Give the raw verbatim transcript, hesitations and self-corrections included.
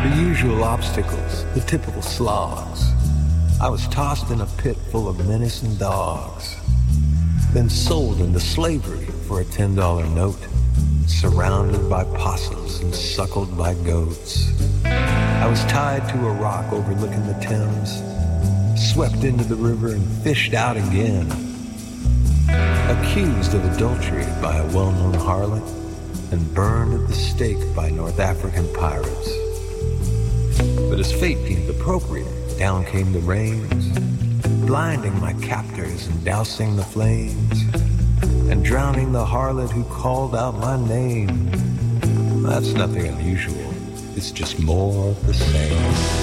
The usual obstacles, the typical slogs. I was tossed in a pit full of menacing dogs, then sold into slavery for a ten dollar note, surrounded by possums and suckled by goats. I was tied to a rock overlooking the Thames, swept into the river and fished out again, accused of adultery by a well-known harlot and burned at the stake by North African pirates. But as fate deemed appropriate, down came the rains, blinding my captors and dousing the flames, and drowning the harlot who called out my name. That's nothing unusual, it's just more of the same.